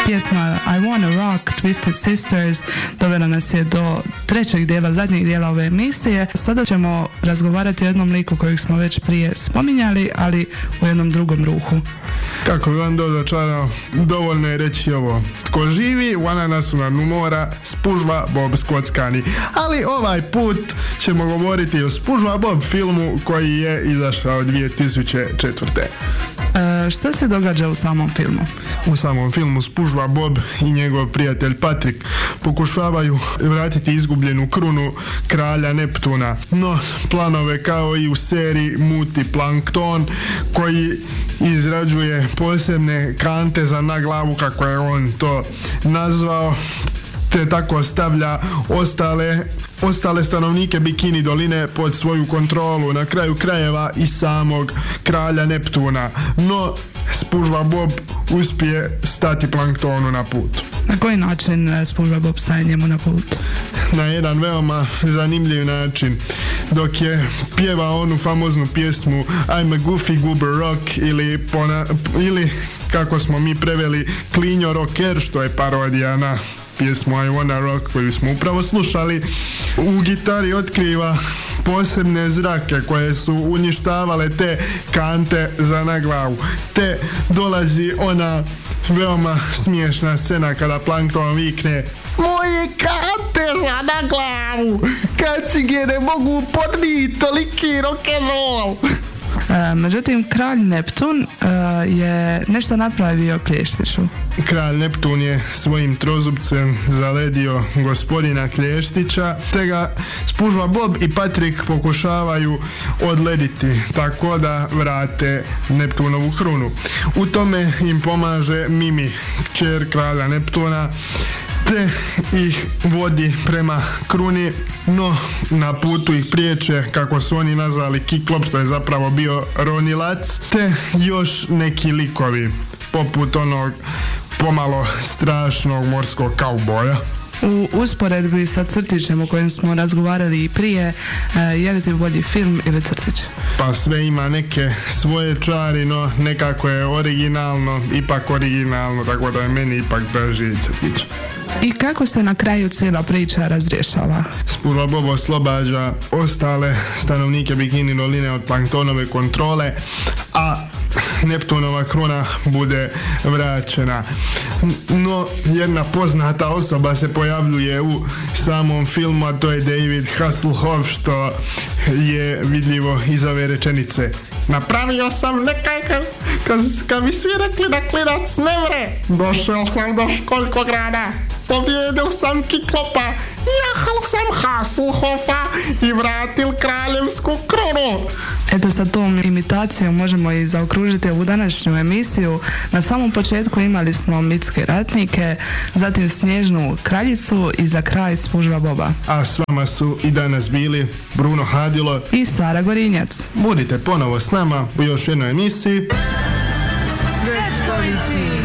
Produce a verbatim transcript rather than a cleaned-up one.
Pjesma I Wanna Rock, Twisted Sisters dovela nas je do trećeg dijela, zadnjeg dijela ove emisije. Sada ćemo razgovarati o jednom liku kojeg smo već prije spominjali, ali u jednom drugom ruhu. Kako bi vam dočarao, dovoljno je reći ovo. Tko živi u ananasu na dnu mora, spužva Bob skockani. Ali ovaj put ćemo govoriti o Spužva Bob filmu koji je izašao dvije tisuće četvrte. E, što se događa u samom filmu? U samom filmu Spužva Bob i njegov prijatelj Patrick pokušavaju vratiti izgubljenu krunu kralja Neptuna. No, planove kao i u seriji muti Plankton, koji izrađuje posebne kante za na glavu, kako je on to nazvao, te tako stavlja ostale ostale stanovnike Bikini doline pod svoju kontrolu, na kraju krajeva i samog kralja Neptuna. No, Spužva Bob uspije stati Planktonu na put. Na koji način Spužva Bob staje njemu na put? Na jedan veoma zanimljiv način. Dok je pjevao onu famoznu pjesmu I'm a Goofy Goober Rock, ili, pona, ili kako smo mi preveli Klinjo Rocker, što je parodija na pjesmu I Wanna Rock koju smo upravo slušali, u gitari otkriva posebne zrake koje su uništavale te kante za na glavu. Te dolazi ona veoma smiješna scena kada Plankton vikne: moje kante za na glavu, kacige ne mogu podniti toliki rock'n'roll. E, međutim, kralj Neptun e, je nešto napravio Klještiću. Kralj Neptun je svojim trozubcem zaledio gospodina Klještića, te ga Spužva Bob i Patrick pokušavaju odlediti tako da vrate Neptunovu krunu. U tome im pomaže Mimi, kćer kralja Neptuna, te ih vodi prema kruni, no na putu ih priječe, kako su oni nazvali, Kiklop, što je zapravo bio ronilac, te još neki likovi, poput onog pomalo strašnog morskog kauboja. U usporedbi sa crtićem o kojem smo razgovarali i prije, je li ti bolji film ili crtić? Pa sve ima neke svoje čari, no nekako je originalno, ipak originalno, tako da je meni ipak draži crtić. I kako se na kraju cijela priča razrješava? Spužva Bob oslobađa ostale stanovnike Bikini doline od Planktonove kontrole, a Neptunova kruna bude vraćena. No, jedna poznata osoba se pojavljuje u samom filmu, a to je David Hasselhoff, što je vidljivo iz ove rečenice: napravio sam nekaj kad, kad, kad mi svi rekli da klinac ne mre. Došao sam do školjkog grada, pobjedil sam Kiklopa, jahal sam Hasselhoffa i vratil kraljevsku krunu. Eto, sa tom imitacijom možemo i zaokružiti ovu današnju emisiju. Na samom početku imali smo mitske ratnike, zatim Snježnu kraljicu i za kraj Spužva Boba. A s vama su i danas bili Bruno Hadilo i Sara Gorinjac. Budite ponovo s nama u još jednoj emisiji Srećkovići.